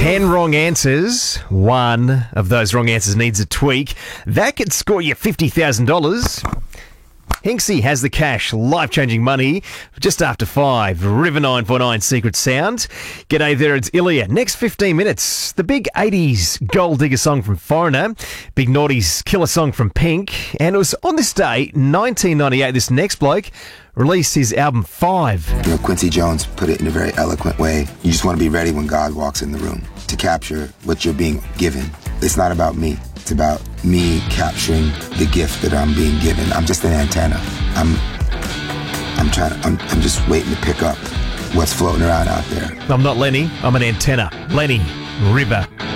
10 wrong answers. One of those wrong answers needs a tweak. That could score you $50,000. Hinksy has the cash, life-changing money, just after 5. River 949 Secret Sound. G'day there, it's Ilya. Next 15 minutes, the big 80s gold digger song from Foreigner, Big Naughty's killer song from Pink, and it was on this day, 1998, this next bloke released his album 5. You know, Quincy Jones put it in a very eloquent way. You just want to be ready when God walks in the room to capture what you're being given. It's not about me. It's about me capturing the gift that I'm being given. I'm just an antenna. I'm just waiting to pick up what's floating around out there. I'm not Lenny, I'm an antenna. Lenny, River.